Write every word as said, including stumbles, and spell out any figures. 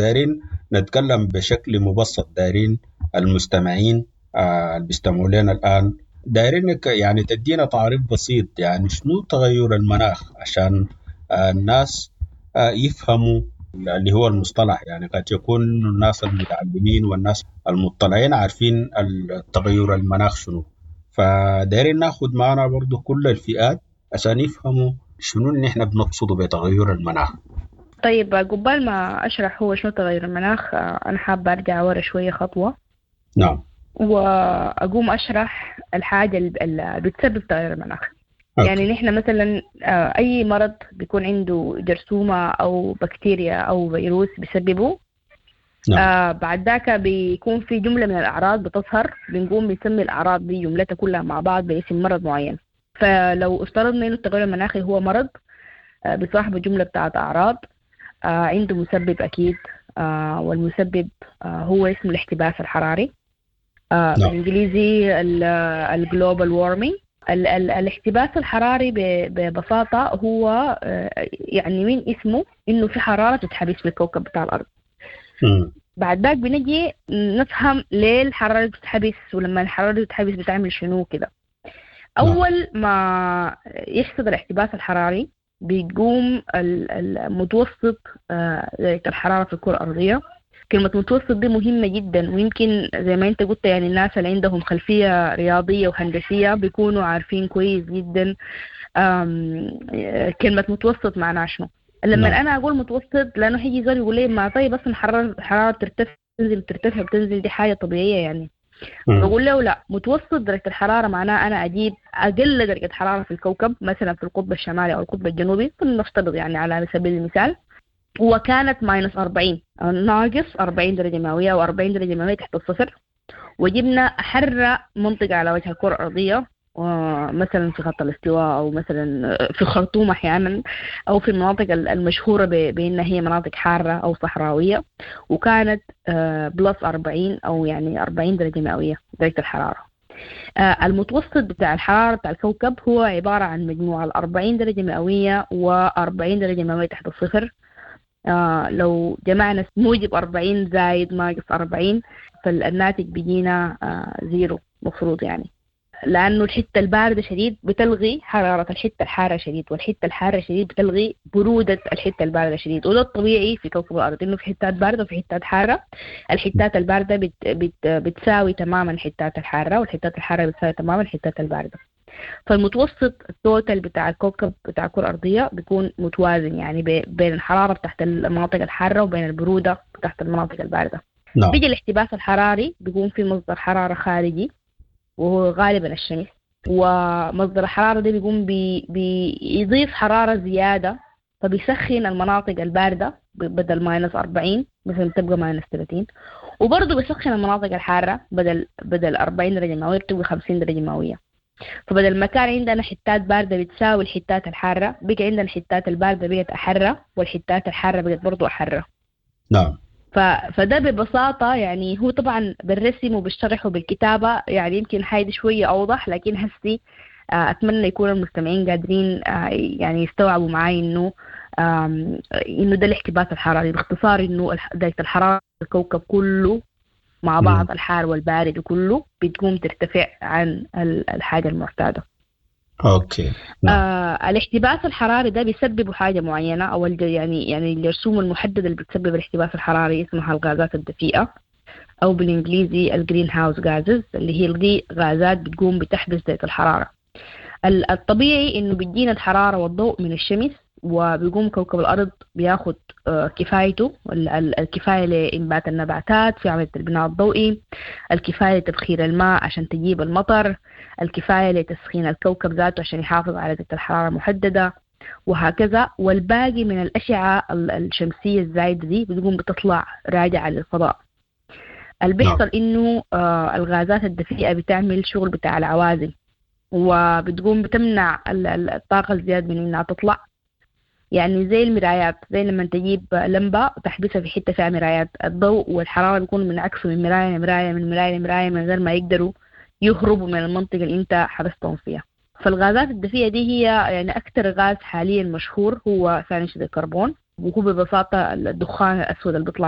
دايرين نتكلم بشكل مبسط، دايرين المستمعين آه، اللي بيستمعوا لنا الآن دايرينك يعني تدينا تعريف بسيط، يعني شنو تغير المناخ عشان آه، الناس آه، يفهموا اللي هو المصطلح. يعني قد يكون الناس المتعلمين والناس المطلعين عارفين التغير المناخ شنو، فدايرين ناخد معنا برضو كل الفئات عشان يفهموا شنو اللي احنا بنقصده بتغير المناخ. طيب قبل ما أشرح هو شنو تغير المناخ، آه، أنا حابة أرجع ورا شوية خطوة نعم. وأقوم أشرح الحاجة اللي بتسبب تغير المناخ. أوكي. يعني نحن مثلا آه، أي مرض بيكون عنده جرثومة أو بكتيريا أو فيروس بيسببه. نعم. آه بعد ذاك بيكون في جملة من الأعراض بتظهر، بنقوم بنسمي الأعراض دي جملتها كلها مع بعض باسم مرض معين. فلو افترضنا إنه التغير المناخي هو مرض آه بصاحبه جملة بتاعت أعراض، آه عنده مسبب أكيد، آه والمسبب آه هو اسمه الاحتباس الحراري، آه نعم. بالإنجليزي الجلوبال وارمينج. الاحتباس الحراري ببساطة هو آه يعني من اسمه إنه في حرارة تتحبس في الكوكب بتاع الأرض. م. بعد ذاك بنجي نفهم ليه الحرارة بتتحبس، ولما الحرارة بتتحبس بتعمل شنو كده. أول ما يحصل الاحتباس الحراري بيقوم المتوسط درجة الحرارة في الكرة الأرضية. كلمة متوسط دي مهمة جدا، ويمكن زي ما انت قلت يعني الناس اللي عندهم خلفية رياضية وهندسية بيكونوا عارفين كويس جدا كلمة متوسط معناها شنو. لما نعم. أنا أقول متوسط لأنه هيجي زول يقول لي ما طيب بس الحرارة الحرارة بترتفع تنزل بترتفع بتنزل دي حاجة طبيعية يعني. بقول له لا، متوسط درجة الحرارة معناه أنا أجيب أقل درجة حرارة في الكوكب، مثلا في القطب الشمالي أو القطب الجنوبي نفترض يعني على سبيل المثال، وكانت ماينس أربعين ناقص أربعين درجة مئوية أو أربعين درجة مئوية تحت الصفر، وجبنا أحر منطقة على وجه الكرة الأرضية مثلا في خط الاستواء أو مثلا في الخرطوم أحيانا أو في المناطق المشهورة بأنها هي مناطق حارة أو صحراوية، وكانت بلس أربعين أو يعني أربعين درجة مئوية درجة الحرارة. المتوسط بتاع الحرارة بتاع الكوكب هو عبارة عن مجموعة الأربعين درجة مئوية وأربعين درجة مئوية تحت الصفر. آه لو جمعنا موجب أربعين زائد ناقص أربعين فالناتج بيجينا آه زيرو مفروض، يعني لأنه الحتة الباردة شديد بتلغي حرارة الحتة الحارة شديد، والحتة الحارة شديد بتلغي برودة الحتة الباردة شديد. وده الطبيعي في كوكب الأرض إنه في حتات باردة وفي حتات حارة. الحتات الباردة بت بت بتساوي تماما الحتات الحارة، والحتات الحارة بتساوي تماما الحتات الباردة. فالمتوسط التوتال بتاع الكوكب بتاع الكرة الأرضية بيكون متوازن، يعني بين الحرارة تحت المناطق الحارة وبين البرودة تحت المناطق الباردة. نعم. بيجي الاحتباس الحراري بيكون في مصدر حرارة خارجي وهو غالبا الشمس، ومصدر الحرارة ده بيقوم بي بيضيف حرارة زيادة فبيسخن المناطق الباردة بدل ماينس أربعين مثلا تبقى ماينس ثلاثين، وبرضه بيسخن المناطق الحارة بدل بدل أربعين درجة مئوية بتبقى خمسين درجة مئوية. فبدل ما كان عندنا حتات باردة بتساوي الحتات الحارة، بقى عندنا الحتات الباردة بقت أحرة والحتات الحارة بقت برضو أحرة. نعم. ف... فده ببساطة يعني هو طبعا بالرسم وبالشرح وبالكتابة يعني يمكن حاجة شوية أوضح، لكن هسي أتمنى يكون المستمعين قادرين يعني يستوعبوا معي إنه إنه ده الاحتباس الحراري باختصار، إنه درجة الحرارة الكوكب كله مع بعض م. الحار والبارد وكله بتقوم ترتفع عن الحاجة المعتادة. أوكي. نعم. آه الاحتباس الحراري ده بيسبب حاجة معينة أو يعني يعني الرسوم المحددة اللي بتسبب الاحتباس الحراري اسمها الغازات الدفيئة أو بالإنجليزي الجرين هاوس غازز، اللي هي دي غازات بتقوم بتحبس درجة الحرارة. الطبيعي إنه بيدينا الحرارة والضوء من الشمس، وبيقوم كوكب الأرض بياخد كفايته، الكفاية لإنبات النباتات في عملية البناء الضوئي، الكفاية لتبخير الماء عشان تجيب المطر، الكفاية لتسخين الكوكب ذاته عشان يحافظ على درجة الحرارة محددة، وهكذا. والباقي من الأشعة الشمسية الزايدة دي بتقوم بتطلع راجعة للفضاء. اللي بيحصل إنه الغازات الدفيئة بتعمل شغل بتاع العوازل، وبتقوم بتمنع الطاقة الزيادة من إنها تطلع، يعني زي المرايات، زي لما تجيب لمبة وتحبسها في حتة فيها مرايات، الضوء والحرارة بيكون منعكسوا من مراية لمراية من مراية لمراية من غير ما يقدروا يهربوا من المنطقة اللي انت حبستهم فيها. فالغازات الدفيئة دي هي يعني أكتر غاز حاليا مشهور هو ثاني أكسيد الكربون، وهو ببساطة الدخان الأسود اللي بيطلع